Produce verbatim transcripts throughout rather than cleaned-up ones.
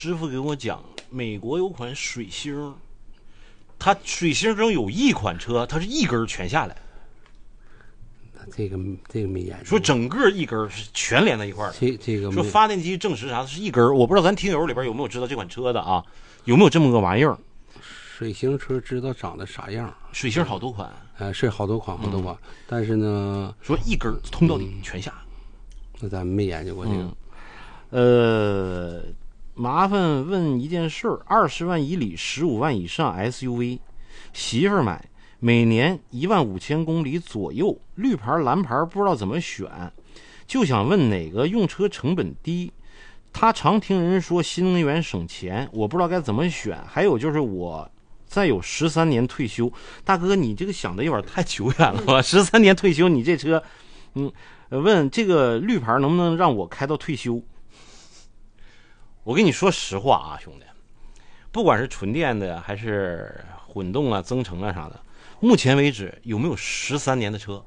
师傅给我讲，美国有款水星，它水星中有一款车，它是一根全下来。 这个这个没研究。 说整个一根是全连在一块的。 这这个说发电机证实啥是一根，我不知道咱听友里边有没有知道这款车的啊？有没有这么个玩意儿？ 水星车知道长得啥样？ 水星好多款， 呃，是好多款好多款，嗯、但是呢， 说一根通到底、嗯、全下。 那咱没研究过这个。 嗯、呃，麻烦问一件事儿：二十万以里、十五万以上 S U V， 媳妇儿买。每年一万五千公里左右，绿牌蓝牌不知道怎么选，就想问哪个用车成本低。他常听人说新能源省钱，我不知道该怎么选。还有就是我再有十三年退休，大哥你这个想的有点太久远了吧？十三年退休，你这车，嗯，问这个绿牌能不能让我开到退休？我跟你说实话啊，兄弟，不管是纯电的还是混动啊、增程啊啥的。目前为止有没有十三年的车？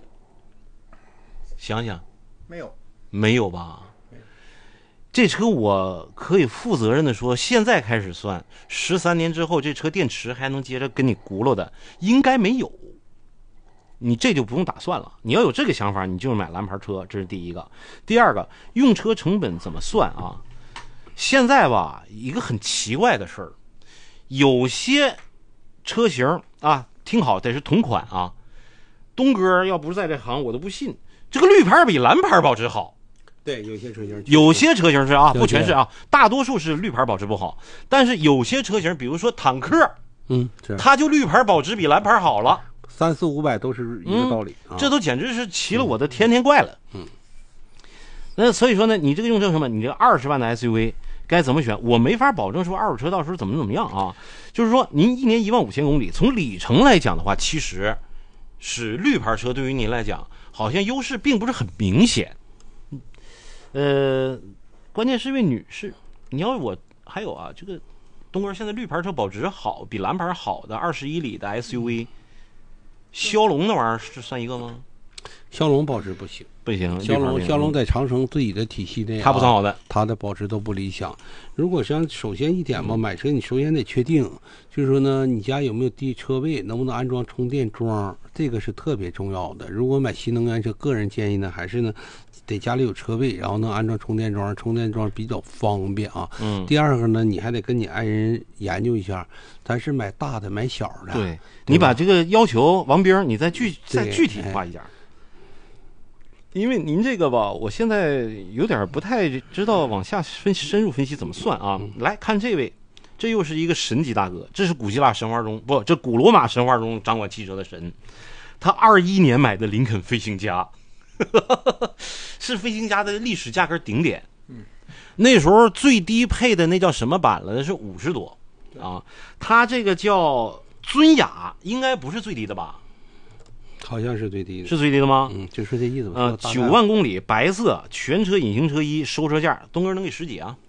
想想， 没有， 没有吧？这车我可以负责任的说，现在开始算，十三年之后这车电池还能接着跟你轱辘的，应该没有。你这就不用打算了。你要有这个想法，你就买蓝牌车，这是第一个。第二个，用车成本怎么算啊？现在吧，一个很奇怪的事儿，有些车型啊。听好，得是同款啊！东哥要不是在这行，我都不信这个绿牌比蓝牌保值好。 对，有些车型， 有些车型是啊，不全是啊，大多数是绿牌保值不好。但是有些车型，比如说坦克， 嗯，是它就绿牌保值比蓝牌好了， 三四五百都是一个道理。 嗯啊、这都简直是骑了我的天天怪了。嗯，那所以说呢，你这个用车成本，你这个二十万的 S U V。该怎么选？我没法保证说二手车到时候怎么怎么样啊。就是说，您一年一万五千公里，从里程来讲的话，其实是绿牌车对于您来讲，好像优势并不是很明显。呃，关键是一位女士，你要我还有啊，这个东哥现在绿牌车保值好，比蓝牌好的二十一里的 S U V， 骁龙那玩意儿是算一个吗？ 骁龙保值不行， 不行。 骁龙骁龙在长城自己的体系内、啊， 它不算好的， 它的保值都不理想。如果像首先一点嘛，买车你首先得确定，就是说呢，你家有没有地车位，能不能安装充电桩，这个是特别重要的。如果买新能源车，个人建议呢，还是呢，得家里有车位，然后能安装充电桩，充电桩比较方便啊。 嗯。 第二个呢，你还得跟你爱人研究一下，咱是买大的买小的。 对，你把这个要求王兵，你再具再具体化一点。因为您这个吧，我现在有点不太知道往下分深入分析怎么算啊。来看这位，这又是一个神级大哥，这是古希腊神话中不，这古罗马神话中掌管汽车的神。他二一年买的林肯飞行家，是飞行家的历史价格顶点。嗯，那时候最低配的那叫什么版了？那是五十多啊。他这个叫尊雅，应该不是最低的吧？ 好像是最低的， 是最低的吗？ 嗯，就是这意思吧。 呃，九万公里，白色，全车隐形车衣，收车价，东哥能给十几啊？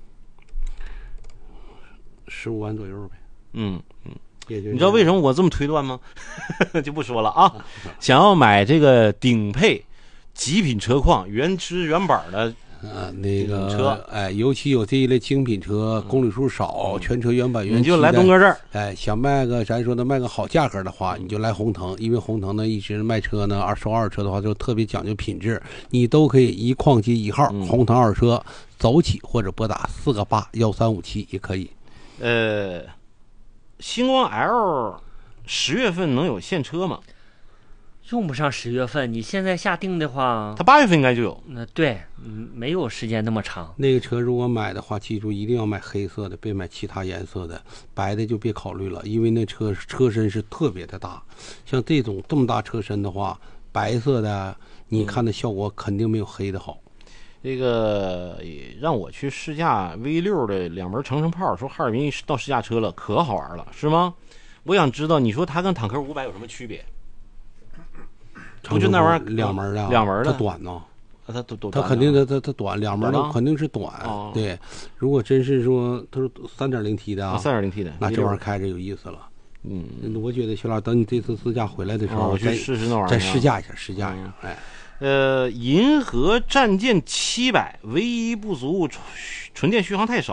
十五万左右呗。 嗯嗯，你知道为什么我这么推断吗？就不说了啊。想要买这个顶配极品车况、原汁原版的。 呃，那个车，哎，尤其有这一类精品车，公里数少，嗯、全车原版原漆， 你就来东哥这儿。 哎，想卖个咱说的卖个好价格的话，你就来宏腾，因为宏腾呢一直卖车呢，二手二手车的话就特别讲究品质，你都可以一矿机一号，嗯、宏腾二手车走起或者拨打四个八幺三五七也可以。 呃，星光 L 十月份能有现车吗？ 用不上十月份，你现在下定的话， 他八月份应该就有。 那对，嗯，没有时间那么长。 那个车如果买的话，记住一定要买黑色的，别买其他颜色的，白的就别考虑了，因为那车车身是特别的大。像这种这么大车身的话，白色的你看的效果肯定没有黑的好。 这个让我去试驾 V 六 的两门长城炮，说哈尔滨到试驾车了，可好玩了，是吗？我想知道，你说它跟坦克五百有什么区别？不就那玩意儿两门的， 两门的， 它短呢， 它都都它肯定的，它它短，两门的肯定是短。 哦、 对，如果真是说它是三点零 T 的啊， 三点零 T 的， 那这玩意儿开着有意思了。 嗯， 我觉得徐老，等你这次试驾回来的时候， 哦、我去试试那玩意儿， 再试驾一下，试驾一下。哎， 呃，银河战舰七百唯一不足，纯电续航太少。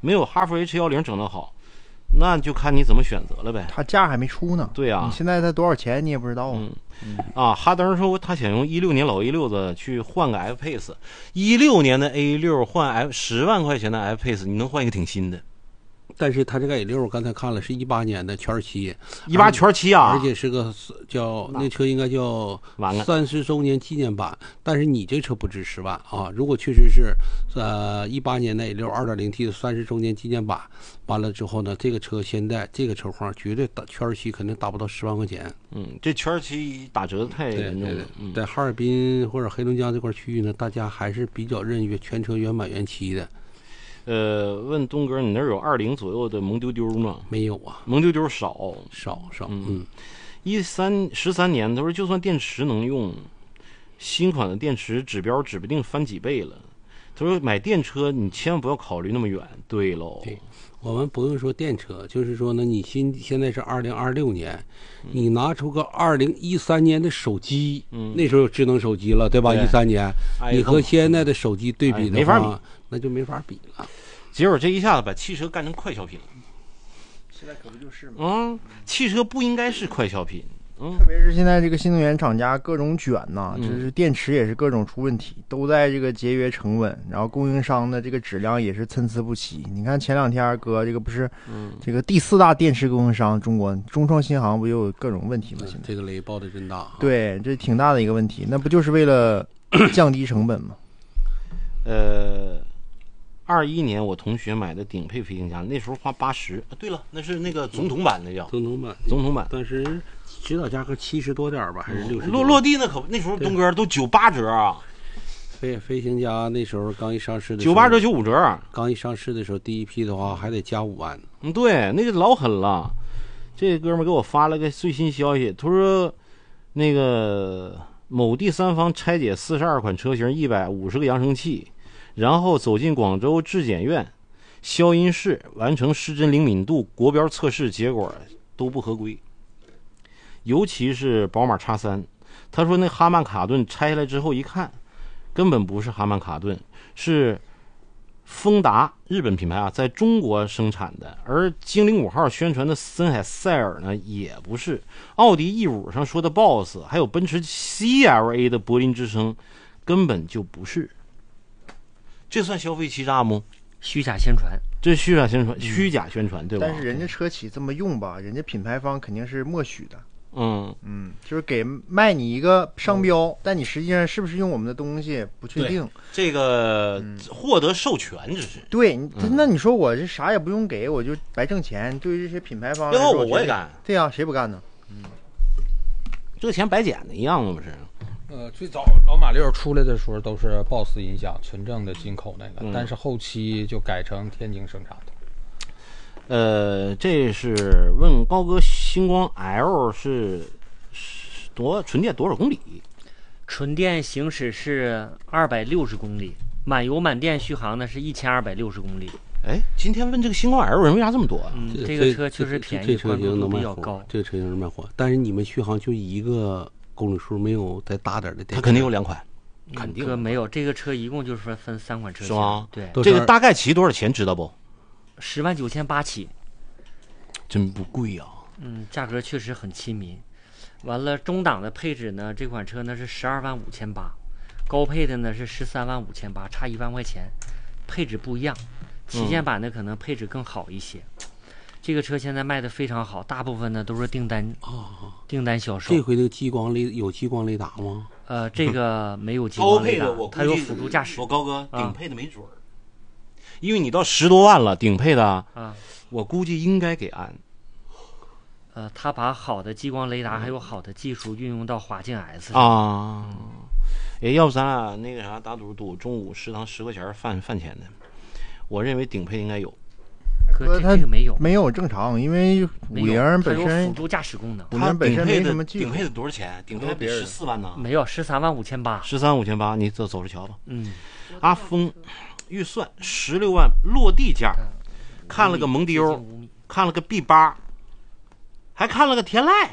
没有哈弗 H 一零整得好，那就看你怎么选择了呗。 它价还没出呢。 对啊， 你现在它多少钱你也不知道啊。 嗯啊，哈登说他想用一六年老 A 六的去换个 F Pace， 一六年的 A 六换 F 十万块钱的 F Pace， 你能换一个挺新的。 但是它这个 A 六刚才看了是一八年的圈七， 一八圈七啊， 而且是个叫那车应该叫三十周年纪念版，但是你这车不值十万啊！如果确实是呃一八年的 A 六 二点零 T 的三十周年纪念版，完了之后呢，这个车现在这个车况绝对打圈七肯定达不到十万块钱。 嗯，这圈七打折太严重了。 嗯、在哈尔滨或者黑龙江这块区域呢，大家还是比较认全车原版原漆的。 呃，问东哥，你那儿有二零左右的萌丢丢吗？ 没有啊， 萌丢丢少少少。 嗯，一三十三年，他说就算电池能用，新款的电池指标指不定翻几倍了。他说买电车你千万不要考虑那么远。对喽， 对，我们不用说电车，就是说呢，你新现在是二零二六年，你拿出个二零一三年的手机，嗯，那时候有智能手机了，对吧？一三年，你和现在的手机对比的话， 没法比， 那就没法比了。 结果这一下子把汽车干成快消品了。 现在可不就是吗？ 嗯，汽车不应该是快消品。嗯， 特别是现在这个新能源厂家各种卷呐、 嗯， 就是电池也是各种出问题，都在这个节约成本，然后供应商的这个质量也是参差不齐。你看前两天哥这个不是， 嗯， 这个第四大电池供应商中国中创新航不就有各种问题吗？现在这个雷爆的真大、啊。 对，这挺大的一个问题，那不就是为了降低成本吗？ 呃。二一年我同学买的顶配飞行家，那时候花八十。对了，那是那个总统版的叫总统版， 总统版。 但是指导价格七十多点吧，还是六十？ 落落地那可那时候东哥都九八折啊。 飞飞行家那时候刚一上市的时九候， 八折九五折。 刚一上市的时候，第一批的话还得加五万。 嗯，对，那个老狠了。这哥们给我发了个最新消息，他说那个某第三方拆解四十二款车型，一百五十个扬声器。然后走进广州质检院消音室，完成失真灵敏度国标测试，结果都不合规。尤其是宝马 X 三，他说那哈曼卡顿拆下来之后一看，根本不是哈曼卡顿，是丰达日本品牌啊，在中国生产的。而精灵五号宣传的森海塞尔呢，也不是。奥迪 E 五 上说的 Boss， 还有奔驰 C L A 的柏林之声，根本就不是。这算消费欺诈吗？ 虚假宣传， 这虚假宣传，虚假宣传，对吧？ 但是人家车企这么用吧，人家品牌方肯定是默许的。 嗯嗯，就是给卖你一个商标，嗯、但你实际上是不是用我们的东西不确定。 这个、嗯、获得授权只是对， 嗯、 那你说我这啥也不用给，我就白挣钱。对于这些品牌方来说， 我我也干。 对呀、啊，谁不干呢？ 嗯，这个钱白捡的一样吗？不是？ 呃，最早老马六出来的时候都是 B O S S 音响，纯正的进口那个， 嗯、 但是后期就改成天津生产的。 呃，这是问高哥，星光 L 是多纯电多少公里？ 纯电行驶是二百六十公里，满油满电续航呢是一千二百六十公里。 哎，今天问这个星光 L 人为啥这么多啊？ 嗯，这个车确实便宜，关注度比较高。 这个车型是卖火，但是你们续航就一个公里数，没有再大点的电。 它肯定有两款，肯定。 这、嗯、没有，这个车一共就是分三款车型。 是吗？ 对， 这个大概骑多少钱知道不？ 十万九千八起， 真不贵啊。 嗯，价格确实很亲民。完了，中档的配置呢，这款车呢是十二万五千八，高配的呢是十三万五千八，差一万块钱，配置不一样。旗舰版的可能配置更好一些。嗯、这个车现在卖的非常好，大部分呢都是订单哦，订单销售。 这回这个激光雷有激光雷达吗？ 呃，这个没有激光雷达， 高配的我它有辅助驾驶。 我高哥，顶配的没准儿。啊因为你到十多万了，顶配的啊， 我估计应该给安。 呃，他把好的激光雷达还有好的技术运用到华境 S 上啊。哎，要不咱俩那个啥打赌赌，中午食堂十块钱饭饭钱的。我认为顶配应该有。 哥，这个没有， 没有正常，因为五菱本身辅助驾驶功能， 五菱本身没什么技术。 顶配的多少钱？顶配十四万呢？ 没有，十三万五千八。 十三五千八，你走走着瞧吧。 嗯， 阿峰。预算十六万落地价，看了个蒙迪欧，看了个 B 八，还看了个天籁。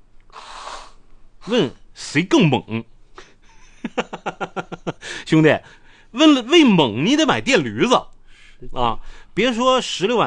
问谁更猛？兄弟，问了为猛你得买电驴子啊！ 别说十六万。